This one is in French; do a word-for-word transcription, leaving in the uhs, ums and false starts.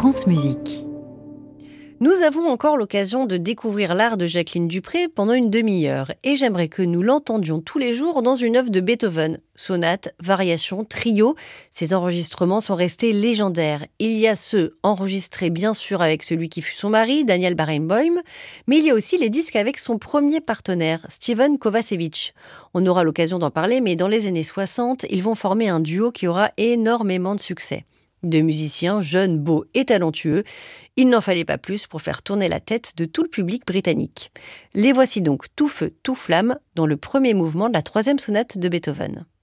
France Musique. Nous avons encore l'occasion de découvrir l'art de Jacqueline Dupré pendant une demi-heure et j'aimerais que nous l'entendions tous les jours dans une œuvre de Beethoven. Sonates, variations, trios, ces enregistrements sont restés légendaires. Il y a ceux enregistrés bien sûr avec celui qui fut son mari, Daniel Barenboim, mais il y a aussi les disques avec son premier partenaire, Steven Kovacevic. On aura l'occasion d'en parler, mais dans les années soixante, ils vont former un duo qui aura énormément de succès. Deux musiciens jeunes, beaux et talentueux, il n'en fallait pas plus pour faire tourner la tête de tout le public britannique. Les voici donc tout feu, tout flamme dans le premier mouvement de la troisième sonate de Beethoven.